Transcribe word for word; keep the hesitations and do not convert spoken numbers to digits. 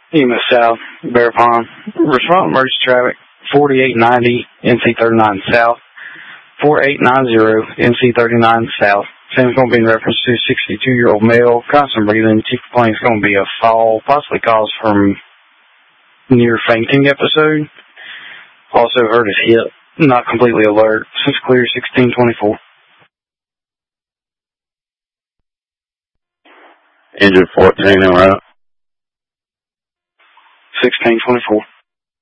E M S South, Bear Pond. Respond emergency traffic, forty-eight ninety N C thirty-nine South, forty-eight ninety N C thirty-nine South. Sam's going to be in reference to sixty-two-year-old male, constant breathing. Chief complaint is going to be a fall, possibly caused from near fainting episode. Also hurt his hip, not completely alert. Since clear, sixteen twenty-four. Injured fourteen en route. sixteen twenty-four.